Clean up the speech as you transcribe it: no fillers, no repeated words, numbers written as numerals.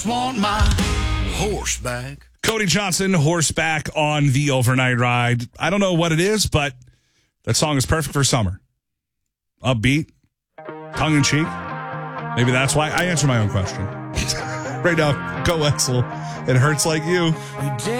Want my horseback. Cody Johnson, Horseback on the Overnight Ride. I don't know what it is, but that song is perfect for summer. Upbeat, tongue-in-cheek. Maybe that's why I answer my own question. Right now, go Wetzel. It hurts like you.